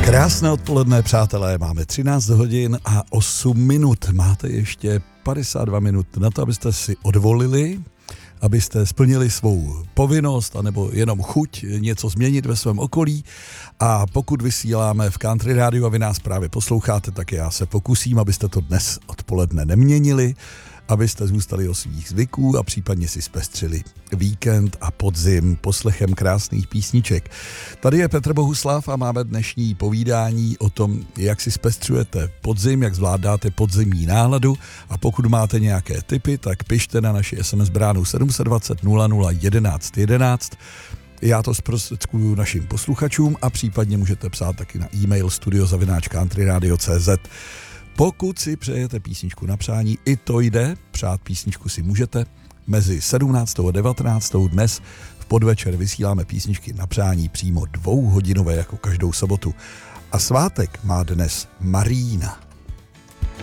Krásné odpoledne, přátelé, máme 13 hodin a 8 minut. Máte ještě 52 minut na to, abyste si odvolili, abyste splnili svou povinnost anebo jenom chuť něco změnit ve svém okolí. A pokud vysíláme v Country Rádiu a vy nás právě posloucháte, tak já se pokusím, abyste to dnes odpoledne neměnili, abyste zůstali o svých zvyků a případně si zpestřili víkend a podzim poslechem krásných písniček. Tady je Petr Bohuslav a máme dnešní povídání o tom, jak si zpestřujete podzim, jak zvládáte podzimní náladu, a pokud máte nějaké tipy, tak pište na naši SMS bránu 720 00 11 11. Já to zprostředkuju našim posluchačům a případně můžete psát taky na e-mail studio@countryradio.cz. Pokud si přejete písničku na přání, i to jde, přát písničku si můžete. Mezi 17. a 19. dnes v podvečer vysíláme písničky na přání přímo 2hodinové jako každou sobotu. A svátek má dnes Marína.